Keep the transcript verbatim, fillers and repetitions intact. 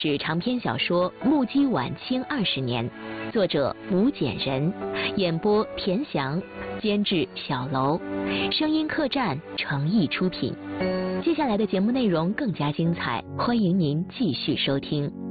指长篇小说《目击晚清二十年》，作者吴简人，演播田翔，监制小楼，声音客栈诚意出品。接下来的节目内容更加精彩，欢迎您继续收听。